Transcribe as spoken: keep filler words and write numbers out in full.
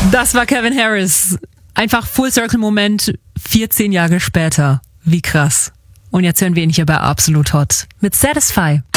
Das war Calvin Harris. Einfach Full-Circle-Moment, vierzehn Jahre später. Wie krass. Und jetzt hören wir ihn hier bei Absolut Hot mit Satisfy.